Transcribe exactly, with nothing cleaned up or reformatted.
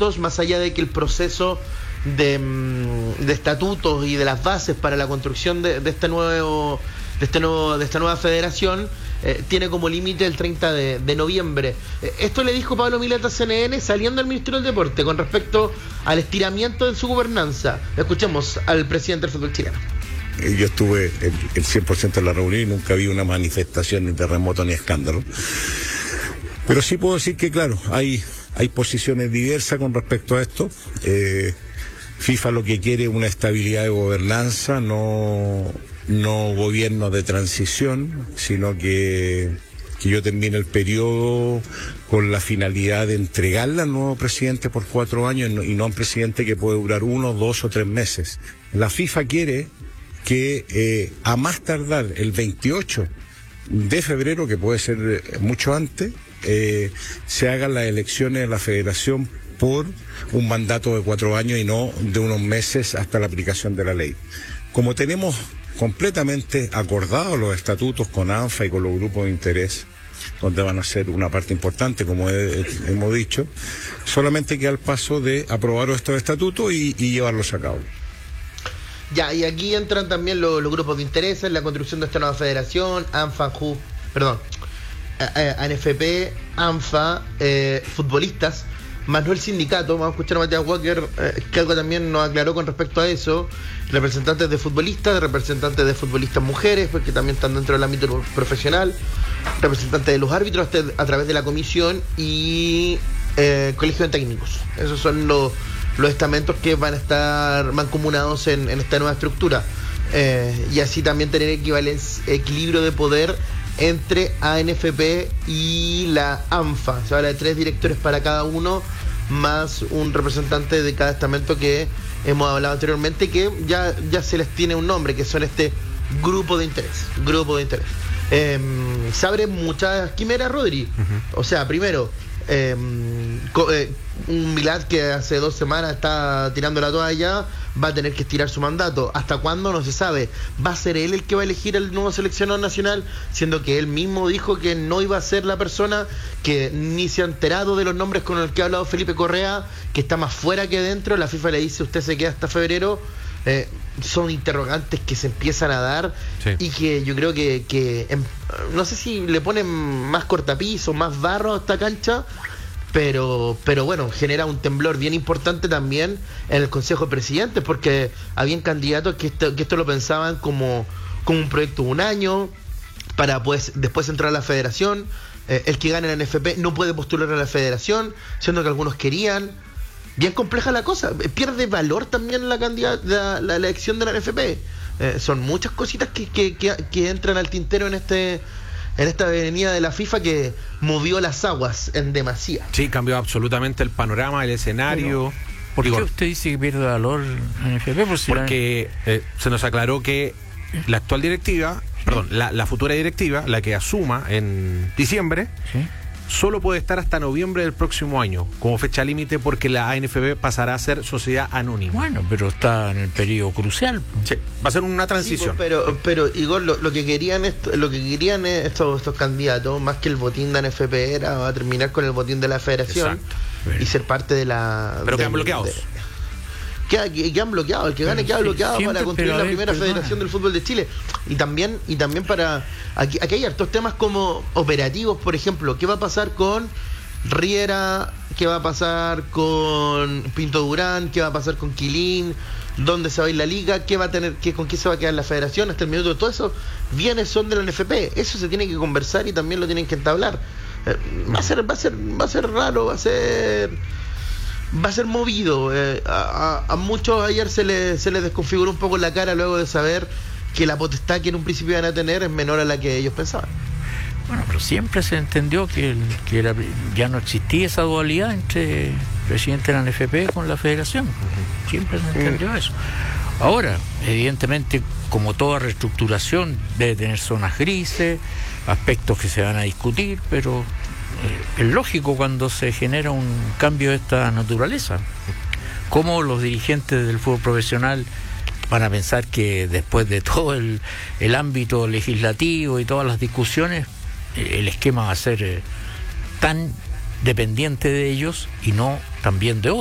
lineamientos, más allá de que el proceso de, de estatutos y de las bases para la construcción de, de este nuevo de este nuevo de esta nueva federación eh, tiene como límite el treinta de noviembre. Eh, esto le dijo Pablo Milet a C N N saliendo del Ministerio del Deporte con respecto al estiramiento de su gobernanza. Escuchemos al presidente del fútbol chileno. Yo estuve el, el cien por ciento de la reunión y nunca vi una manifestación, ni terremoto, ni escándalo. Pero sí puedo decir que, claro, hay, hay posiciones diversas con respecto a esto. Eh, FIFA lo que quiere es una estabilidad de gobernanza, no, no gobierno de transición, sino que, que yo termine el periodo con la finalidad de entregarle al nuevo presidente por cuatro años y no a un presidente que puede durar uno, dos o tres meses. La FIFA quiere que eh, a más tardar el veintiocho de febrero, que puede ser mucho antes, eh, se hagan las elecciones de la federación por un mandato de cuatro años y no de unos meses hasta la aplicación de la ley. Como tenemos completamente acordados los estatutos con ANFA y con los grupos de interés, donde van a ser una parte importante, como he, hemos dicho, solamente queda el paso de aprobar estos estatutos y, y llevarlos a cabo. Ya, y aquí entran también los, los grupos de interés en la construcción de esta nueva federación, ANFA, Ju, perdón, A N F P, ANFA, eh, futbolistas, más no el sindicato. Vamos a escuchar a Matías Walker, eh, que algo también nos aclaró con respecto a eso, representantes de futbolistas, representantes de futbolistas mujeres, porque también están dentro del ámbito profesional, representantes de los árbitros a través de la comisión y eh, colegio de técnicos. Esos son los... los estamentos que van a estar mancomunados en, en esta nueva estructura, eh, y así también tener equivalencia, equilibrio de poder entre A N F P y la ANFA. Se habla de tres directores para cada uno, más un representante de cada estamento que hemos hablado anteriormente, que ya, ya se les tiene un nombre, que son este grupo de interés. Grupo de interés. Eh, se abren muchas quimeras, Rodri. Uh-huh. O sea, primero, Eh, co- eh, un Milad que hace dos semanas está tirando la toalla, va a tener que estirar su mandato. ¿Hasta cuándo? No se sabe. ¿Va a ser él el que va a elegir el nuevo seleccionador nacional? Siendo que él mismo dijo que no iba a ser la persona, que ni se ha enterado de los nombres con los que ha hablado Felipe Correa, que está más fuera que dentro. La FIFA le dice, usted se queda hasta febrero. Eh, son interrogantes que se empiezan a dar, sí. Y que yo creo que, que en, no sé si le ponen más cortapiso, más barro a esta cancha, pero pero bueno, genera un temblor bien importante también en el Consejo de Presidentes, porque habían candidatos que esto, que esto lo pensaban como, como un proyecto de un año para pues después entrar a la federación. Eh, el que gane la N F P no puede postular a la federación, siendo que algunos querían. Bien compleja la cosa, pierde valor también la candidata, la, la elección de la N F P. Eh, son muchas cositas que, que, que, que entran al tintero en este en esta avenida de la FIFA, que movió las aguas en demasía. Sí, cambió absolutamente el panorama, el escenario. Pero, ¿por qué usted dice que pierde valor la N F P? Por si porque la... eh, se nos aclaró que la actual directiva, perdón, la, la futura directiva, la que asuma en diciembre, ¿sí?, solo puede estar hasta noviembre del próximo año como fecha límite, porque la A N F P pasará a ser sociedad anónima. Bueno, pero está en el periodo crucial. Sí, va a ser una transición. Sí, pero, pero Igor, lo, lo que querían esto, lo que querían estos, estos candidatos, más que el botín de N F P, era va a terminar con el botín de la federación. Exacto. Y ser parte de la... Pero de, quedan bloqueados. De, Que, que, que han bloqueado, el que gane queda sí, bloqueado siempre, para construir la primera perdona. federación del fútbol de Chile. Y también y también para... Aquí, aquí hay hartos temas como operativos, por ejemplo. ¿Qué va a pasar con Riera? ¿Qué va a pasar con Pinto Durán? ¿Qué va a pasar con Quilín? ¿Dónde se va a ir la liga? ¿Qué va a tener, qué, con qué se va a quedar la federación hasta el minuto? Todo eso viene, son de la N F P. Eso se tiene que conversar y también lo tienen que entablar. Eh, va a ser, va a ser, va a ser raro, va a ser... Va a ser movido. Eh, a, a, a muchos ayer se les se les desconfiguró un poco la cara luego de saber que la potestad que en un principio iban a tener es menor a la que ellos pensaban. Bueno, pero siempre se entendió que, el, que era, ya no existía esa dualidad entre el presidente de la N F P con la federación. Siempre se entendió mm. eso. Ahora, evidentemente, como toda reestructuración, debe tener zonas grises, aspectos que se van a discutir, pero... es lógico cuando se genera un cambio de esta naturaleza. ¿Cómo los dirigentes del fútbol profesional van a pensar que después de todo el, el ámbito legislativo y todas las discusiones, el esquema va a ser eh, tan dependiente de ellos y no también de otros?